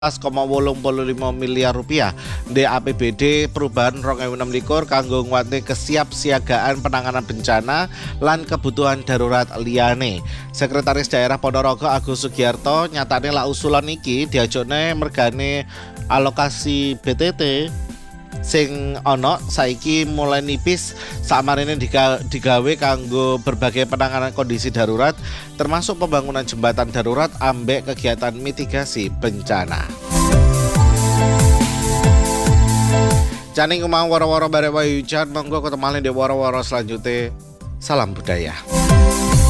miliar rupiah di APBD perubahan 2026 kanggo nguatke kesiapsiagaan penanganan bencana lan kebutuhan darurat liyane. Sekretaris Daerah Ponorogo Agus Sugiarto nyatane lah usulan iki diajone mergane alokasi BTT sing ana saiki mulai nipis samarene digawe kanggo berbagai penanganan kondisi darurat termasuk pembangunan jembatan darurat ambek kegiatan mitigasi bencana. Caning umang waro-waro bare wayu hujan monggo ketemu di waro-waro selanjutnya. Salam budaya.